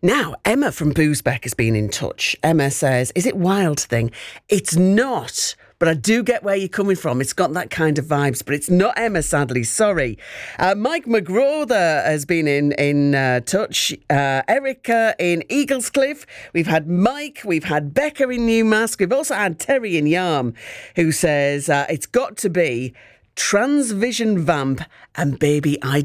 Now, Emma from Boosbeck has been in touch. Emma says, is it Wild Thing? It's not, but I do get where you're coming from. It's got that kind of vibes, but it's not Emma, sadly. Sorry. Mike McGrawther has been in touch. Erica in Eaglescliff. We've had Mike. We've had Becca in Newmask. We've also had Terry in Yarm, who says it's got to be Transvision Vamp and Baby I